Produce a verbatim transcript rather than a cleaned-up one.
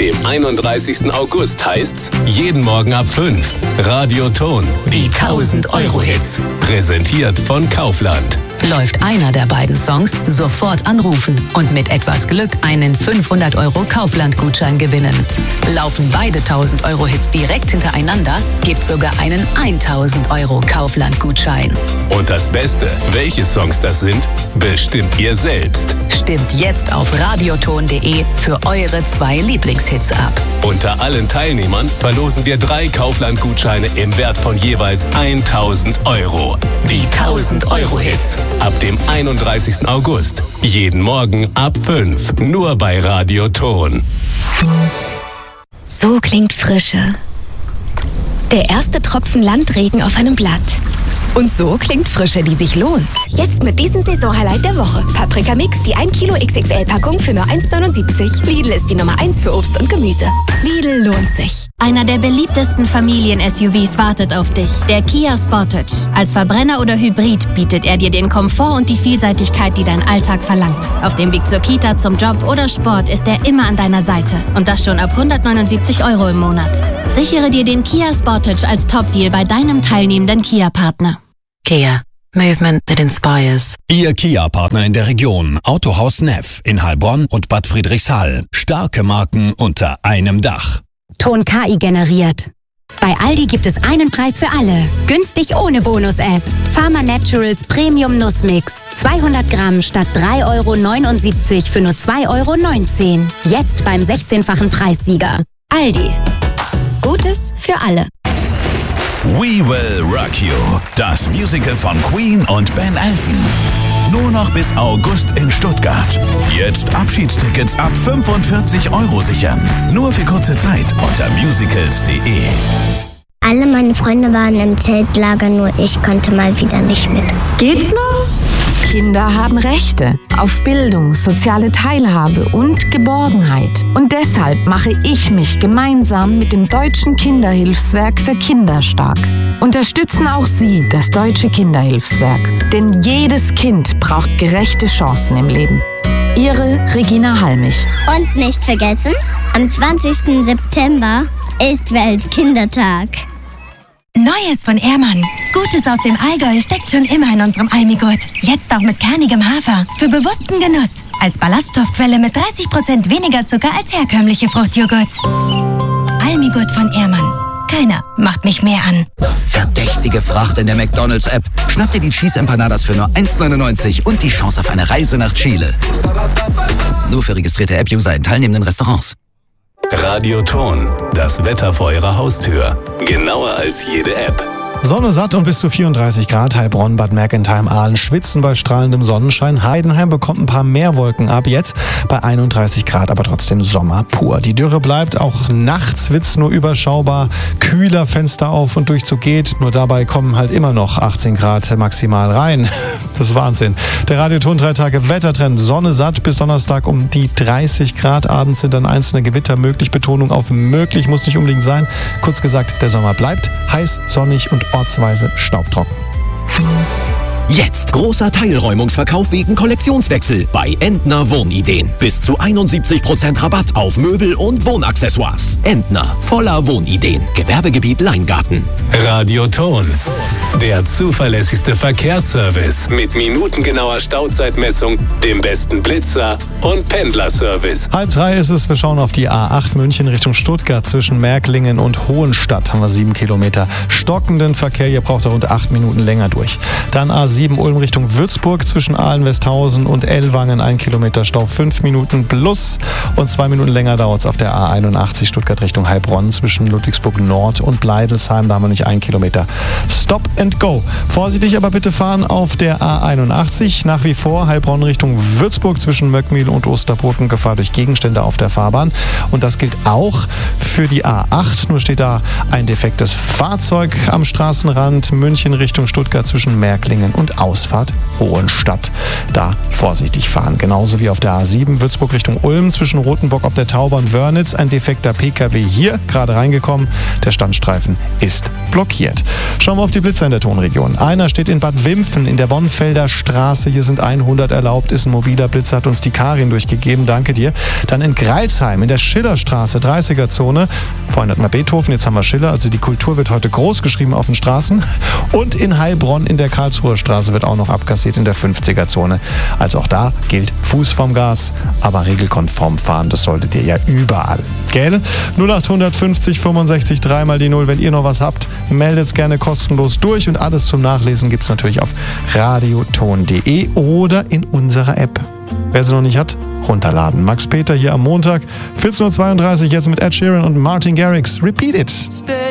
dem einunddreißigsten August heißt's, jeden Morgen ab fünf. Radio Ton, die tausend-Euro-Hits. Präsentiert von Kaufland. Läuft einer der beiden Songs, sofort anrufen und mit etwas Glück einen fünfhundert Euro Kaufland-Gutschein gewinnen. Laufen beide tausend-Euro-Hits direkt hintereinander, gibt's sogar einen tausend Euro Kaufland-Gutschein. Und das Beste, welche Songs das sind, bestimmt ihr selbst. Stimmt jetzt auf radioton punkt de für eure zwei Lieblingshits ab. Unter allen Teilnehmern verlosen wir drei Kaufland-Gutscheine im Wert von jeweils tausend Euro. Die tausend-Euro-Hits. Ab dem einunddreißigsten August. Jeden Morgen ab fünf. Nur bei Radio Ton. So klingt Frische. Der erste Tropfen Landregen auf einem Blatt. Und so klingt Frische, die sich lohnt. Jetzt mit diesem Saisonhighlight der Woche. Paprika Mix, die ein Kilo X X L-Packung für nur eins neunundsiebzig. Lidl ist die Nummer eins für Obst und Gemüse. Lidl lohnt sich. Einer der beliebtesten Familien-S U Vs wartet auf dich. Der Kia Sportage. Als Verbrenner oder Hybrid bietet er dir den Komfort und die Vielseitigkeit, die dein Alltag verlangt. Auf dem Weg zur Kita, zum Job oder Sport ist er immer an deiner Seite. Und das schon ab hundertneunundsiebzig Euro im Monat. Sichere dir den Kia Sportage als Top-Deal bei deinem teilnehmenden Kia-Partner. Kia. Movement that inspires. Ihr Kia-Partner in der Region. Autohaus Neff in Heilbronn und Bad Friedrichshall. Starke Marken unter einem Dach. Ton K I generiert. Bei Aldi gibt es einen Preis für alle. Günstig ohne Bonus-App. Pharma Naturals Premium Nussmix. zweihundert Gramm statt drei Euro neunundsiebzig für nur zwei Euro neunzehn. Jetzt beim sechzehnfachen Preissieger. Aldi. Gutes für alle. We Will Rock You, das Musical von Queen und Ben Elton. Nur noch bis August in Stuttgart. Jetzt Abschiedstickets ab fünfundvierzig Euro sichern. Nur für kurze Zeit unter musicals punkt de. Alle meine Freunde waren im Zeltlager, nur ich konnte mal wieder nicht mit. Geht's noch? Kinder haben Rechte auf Bildung, soziale Teilhabe und Geborgenheit. Und deshalb mache ich mich gemeinsam mit dem Deutschen Kinderhilfswerk für Kinder stark. Unterstützen auch Sie das Deutsche Kinderhilfswerk. Denn jedes Kind braucht gerechte Chancen im Leben. Ihre Regina Halmich. Und nicht vergessen, am zwanzigsten September ist Weltkindertag. Neues von Ehrmann. Gutes aus dem Allgäu steckt schon immer in unserem Almigurt. Jetzt auch mit kernigem Hafer. Für bewussten Genuss. Als Ballaststoffquelle mit dreißig Prozent weniger Zucker als herkömmliche Fruchtjoghurts. Almigurt von Ehrmann. Keiner macht mich mehr an. Verdächtige Fracht in der McDonald's-App. Schnapp dir die Cheese Empanadas für nur eins neunundneunzig und die Chance auf eine Reise nach Chile. Nur für registrierte App-User in teilnehmenden Restaurants. Radio Ton, das Wetter vor Ihrer Haustür. Genauer als jede App. Sonne satt und bis zu vierunddreißig Grad. Heilbronn, Bad Mergentheim, Aalen schwitzen bei strahlendem Sonnenschein. Heidenheim bekommt ein paar mehr Wolken ab. Jetzt bei einunddreißig Grad, aber trotzdem Sommer pur. Die Dürre bleibt. Auch nachts wird's nur überschaubar. Kühler, Fenster auf und Durchzug geht. Nur dabei kommen halt immer noch achtzehn Grad maximal rein. Das ist Wahnsinn. Der Radioton drei Tage Wettertrend. Sonne satt bis Donnerstag um die dreißig Grad. Abends sind dann einzelne Gewitter möglich. Betonung auf möglich, muss nicht unbedingt sein. Kurz gesagt, der Sommer bleibt heiß, sonnig und ortsweise staubtrocken. Jetzt großer Teilräumungsverkauf wegen Kollektionswechsel bei Entner Wohnideen. Bis zu einundsiebzig Prozent Rabatt auf Möbel und Wohnaccessoires. Entner, voller Wohnideen. Gewerbegebiet Leingarten. Radio Ton, der zuverlässigste Verkehrsservice mit minutengenauer Stauzeitmessung, dem besten Blitzer und Pendlerservice. Halb drei ist es, wir schauen auf die A acht München Richtung Stuttgart. Zwischen Märklingen und Hohenstadt haben wir sieben Kilometer stockenden Verkehr. Ihr braucht da rund acht Minuten länger durch. Dann A sieben Ulm Richtung Würzburg zwischen Aalen-Westhausen und Ellwangen, ein Kilometer Stau, fünf Minuten plus. Und zwei Minuten länger dauert es auf der A einundachtzig Stuttgart Richtung Heilbronn zwischen Ludwigsburg Nord und Bleidelsheim. Da haben wir nicht ein Kilometer. Stop and go. Vorsichtig aber bitte fahren auf der A einundachtzig. Nach wie vor Heilbronn Richtung Würzburg zwischen Möckmühl und Osterbrücken. Gefahr durch Gegenstände auf der Fahrbahn. Und das gilt auch für die A acht. Nur steht da ein defektes Fahrzeug am Straßenrand. München Richtung Stuttgart zwischen Märklingen und Ausfahrt Hohenstadt. Da vorsichtig fahren. Genauso wie auf der A sieben Würzburg Richtung Ulm zwischen Rothenburg auf der Tauber und Wörnitz. Ein defekter P K W hier gerade reingekommen. Der Standstreifen ist blockiert. Schauen wir auf die Blitzer in der Tonregion. Einer steht in Bad Wimpfen in der Bonfelder Straße. Hier sind hundert erlaubt. Ist ein mobiler Blitzer, hat uns die Karin Karin durchgegeben, danke dir. Dann in Greilsheim in der Schillerstraße, dreißiger-Zone. Vorhin hatten wir Beethoven, jetzt haben wir Schiller. Also die Kultur wird heute groß geschrieben auf den Straßen. Und in Heilbronn in der Karlsruher Straße wird auch noch abkassiert in der fünfziger-Zone. Also auch da gilt Fuß vom Gas, aber regelkonform fahren, das solltet ihr ja überall. Gell? null acht fünfzig fünfundsechzig drei mal die null. Wenn ihr noch was habt, meldet's gerne kostenlos durch. Und alles zum Nachlesen gibt's natürlich auf radioton punkt de oder in unserer App. Wer sie noch nicht hat, runterladen. Max Peter hier am Montag, vierzehn Uhr zweiunddreißig, jetzt mit Ed Sheeran und Martin Garrix. Repeat it!